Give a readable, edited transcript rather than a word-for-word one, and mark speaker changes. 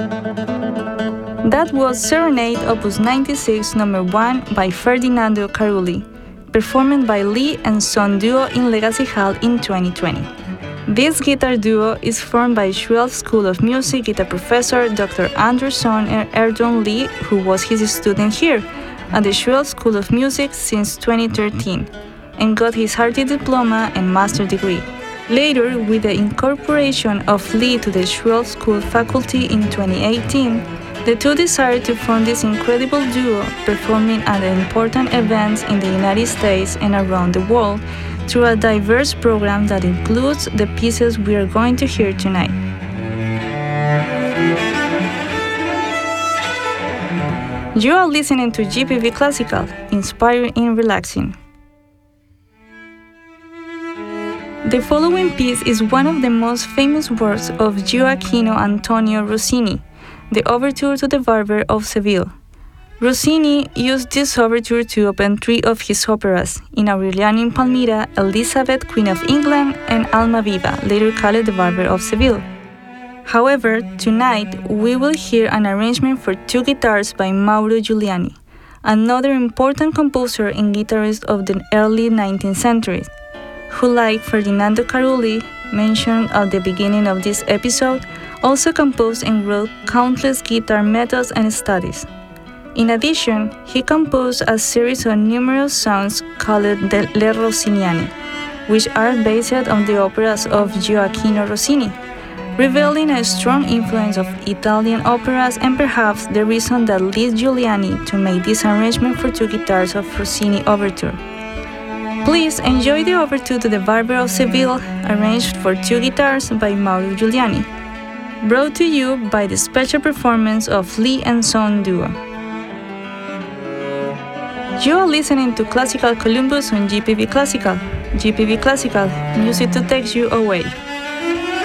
Speaker 1: That was Serenade Opus 96 number 1 by Ferdinando Carulli, performed by Lee and Son Duo in Legacy Hall in 2020. This guitar duo is formed by Schwelf School of Music guitar professor Dr. Anderson Erdon Lee, who was his student here at the Schwelf School of Music since 2013, and got his Harty diploma and master degree. Later, with the incorporation of Lee to the Schwelf School faculty in 2018, the two decided to form this incredible duo, performing at important events in the United States and around the world through a diverse program that includes the pieces we are going to hear tonight. You are listening to GPV Classical, inspiring and relaxing. The following piece is one of the most famous works of Gioacchino Antonio Rossini, the Overture to the Barber of Seville. Rossini used this overture to open 3 of his operas, In Aureliano in Palmira, Elizabeth, Queen of England, and Almaviva, later called the Barber of Seville. However, tonight we will hear an arrangement for 2 guitars by Mauro Giuliani, another important composer and guitarist of the early 19th century, who, like Ferdinando Carulli, mentioned at the beginning of this episode, also composed and wrote countless guitar methods and studies. In addition, he composed a series of numerous songs called Le Rossiniane, which are based on the operas of Gioacchino Rossini, revealing a strong influence of Italian operas and perhaps the reason that led Giuliani to make this arrangement for 2 guitars of Rossini Overture. Please enjoy the Overture to the Barber of Seville, arranged for 2 guitars by Mauro Giuliani, brought to you by the special performance of Lee and Son Duo. You are listening to Classical Columbus on GPV Classical. GPV Classical, music to take you away.